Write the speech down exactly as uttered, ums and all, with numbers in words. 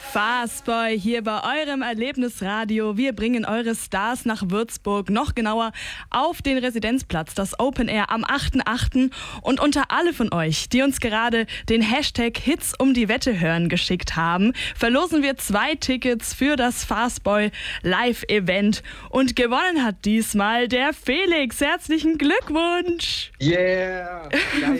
Fastboy hier bei eurem Erlebnisradio. Wir bringen eure Stars nach Würzburg, noch genauer auf den Residenzplatz, das Open Air am achten achten Und unter alle von euch, die uns gerade den Hashtag Hits um die Wette hören geschickt haben, verlosen wir zwei Tickets für das Fastboy Live-Event. Und gewonnen hat diesmal der Felix. Herzlichen Glückwunsch! Yeah!